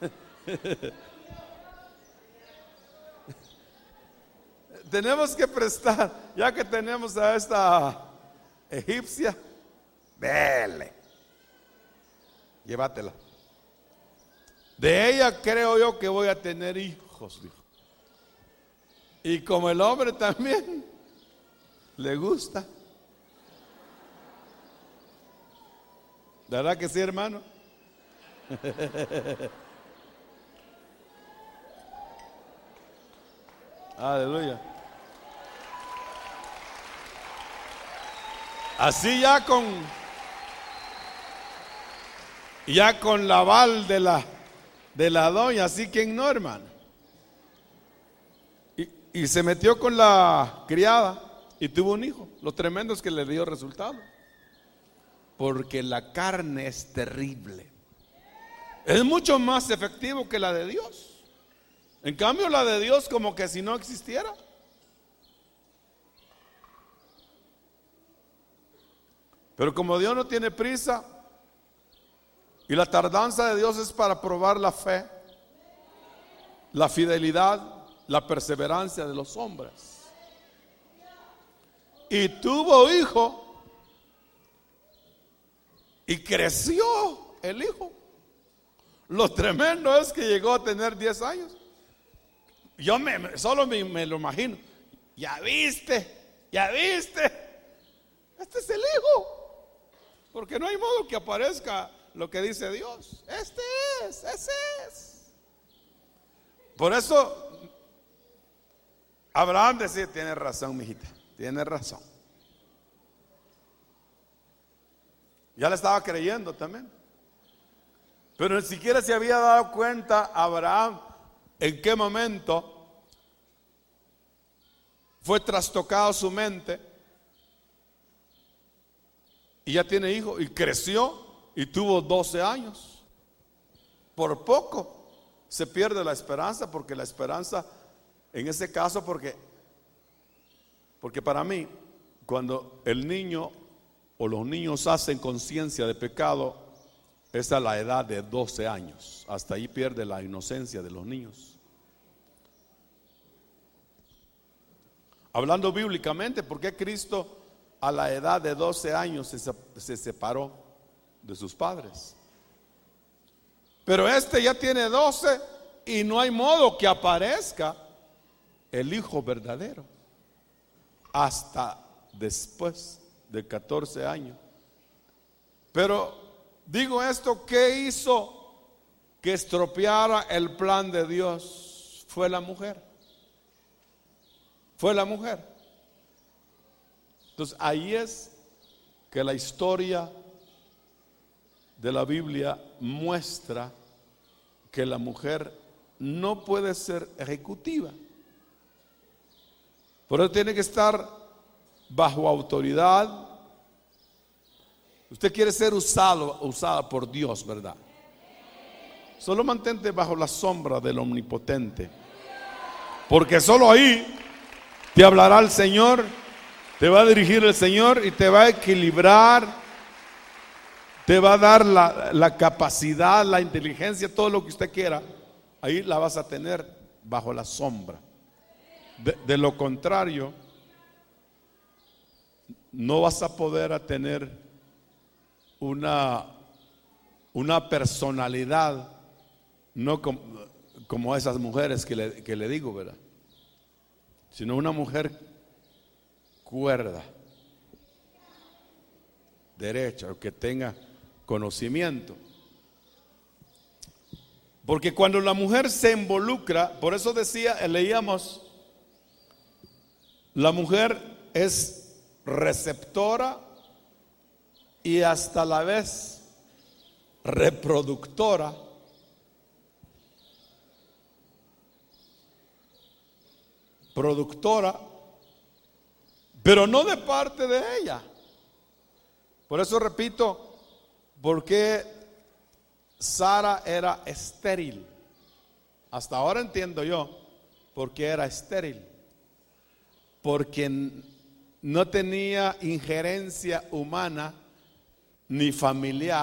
Tenemos que prestar, ya que tenemos a esta egipcia, vele, llévatela. De ella creo yo que voy a tener hijos, dijo. Y como el hombre también le gusta. ¿Verdad que sí, hermano? Aleluya. Así ya con la aval de la doña, así que no, hermano. Y se metió con la criada y tuvo un hijo. Lo tremendo es que le dio resultado. Porque la carne es terrible. Es mucho más efectivo que la de Dios. En cambio, la de Dios como que si no existiera. Pero como Dios no tiene prisa y la tardanza de Dios es para probar la fe, la fidelidad, la perseverancia de los hombres. Y tuvo hijo y creció el hijo. Lo tremendo es que llegó a tener 10 años. Yo solo me lo imagino. Ya viste, este es el hijo. Porque no hay modo que aparezca lo que dice Dios. Ese es. Por eso Abraham decía, tiene razón, mijita, tiene razón. Ya le estaba creyendo también. Pero ni siquiera se había dado cuenta Abraham en qué momento fue trastocado su mente. Y ya tiene hijo y creció y tuvo 12 años. Por poco se pierde la esperanza, porque la esperanza en ese caso, porque para mí, cuando el niño o los niños hacen conciencia de pecado, es a la edad de 12 años. Hasta ahí pierde la inocencia de los niños. Hablando bíblicamente, ¿por qué Cristo a la edad de 12 años se separó de sus padres? Pero este ya tiene 12 y no hay modo que aparezca el hijo verdadero hasta después de 14 años. Pero digo esto, ¿qué hizo que estropeara el plan de Dios? Fue la mujer. Entonces ahí es que la historia de la Biblia muestra que la mujer no puede ser ejecutiva. Por eso tiene que estar bajo autoridad. Usted quiere ser usada por Dios, ¿verdad? Solo mantente bajo la sombra del Omnipotente, porque solo ahí te hablará el Señor, te va a dirigir el Señor y te va a equilibrar, te va a dar la capacidad, la inteligencia, todo lo que usted quiera. Ahí la vas a tener bajo la sombra. De lo contrario, no vas a poder tener una personalidad, no como esas mujeres que le digo, ¿verdad? Sino una mujer cuerda, derecha, que tenga conocimiento. Porque cuando la mujer se involucra, por eso leíamos, la mujer es receptora y hasta la vez reproductora. Productora, pero no de parte de ella. Por eso repito, ¿por qué Sara era estéril? Hasta ahora entiendo yo por qué era estéril. Porque no tenía injerencia humana ni familiar